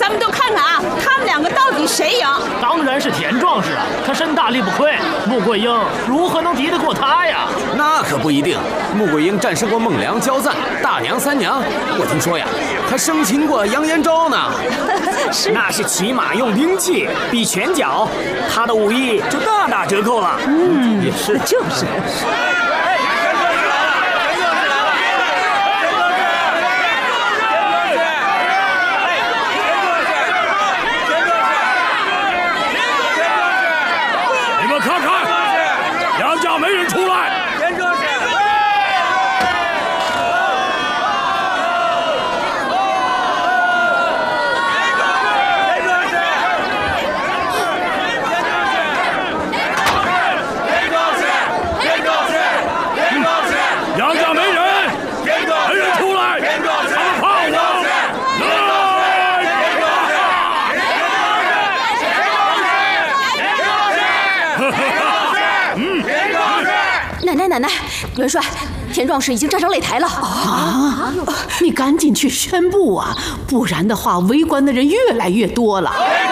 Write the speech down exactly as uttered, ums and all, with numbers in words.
咱们就看看啊，他们两个到底谁赢？ 当然是田壮士啊，他身大力不亏，穆桂英如何能敌得过他呀？ 那可不一定。穆桂英战胜过孟良、焦赞、大娘、三娘，我听说呀，还生擒过杨延昭呢。 是，那是骑马用兵器，比拳脚，他的武艺就大打折扣了。 嗯， 也是， 就是。 你们看看，杨家没人出来。 奶奶，奶奶，元帅，田壮士已经站上擂台了啊！你赶紧去宣布啊，不然的话，围观的人越来越多了。